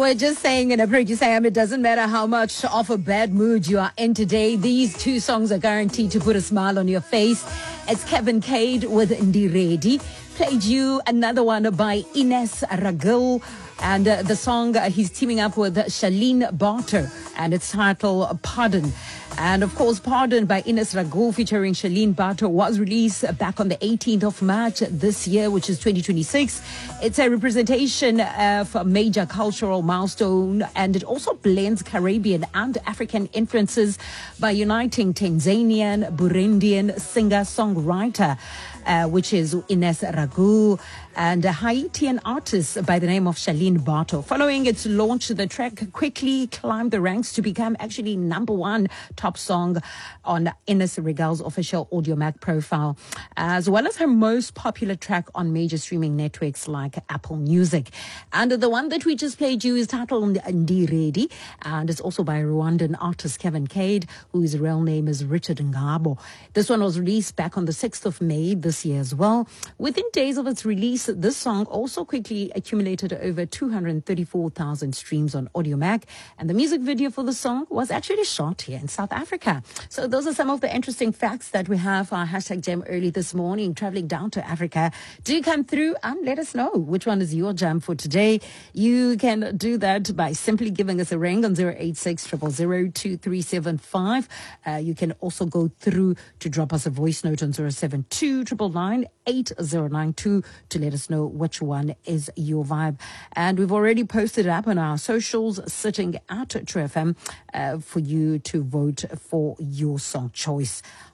We're just saying in a Pretty Sam, it doesn't matter how much of a bad mood you are in today. These two songs are guaranteed to put a smile on your face. It's Kevin Cade with Ndiredi. Played you another one by Ines Ragul. And the song, he's teaming up with Shalene Barter. And it's titled Pardon. And of course, Pardon by Ines Ragul featuring Shalene Barter was released back on the 18th of March this year, which is 2026. It's a representation of a major cultural milestone, and it also blends Caribbean and African influences by uniting Tanzanian, Burundian singer-songwriter, which is Ines Ragul, and a Haitian artist by the name of Shalene Barter. Following its launch, the track quickly climbed the ranks to become actually #1 top song on Ines Ragul's official Audiomack profile, as well as her most popular track on major streaming networks like Apple Music. And the one that we just played you is titled Ndiredi, and it's also by Rwandan artist Kevin Cade, whose real name is Richard Ngabo. This one was released back on the 6th of May this year as well. Within days of its release, this song also quickly accumulated over 234,000 streams on Audiomack, and the music video for the song was actually shot here in South Africa. So those are some of the interesting facts that we have. Our hashtag Gem early this morning, traveling down to Africa. Do come through and let us know which one is your jam for today. You can do that by simply giving us a ring on 086 000 2375. You can also go through to drop us a voice note on 072 999 8092 to let us know which one is your vibe. And we've already posted it up on our socials, sitting at True FM, for you to vote for your song choice.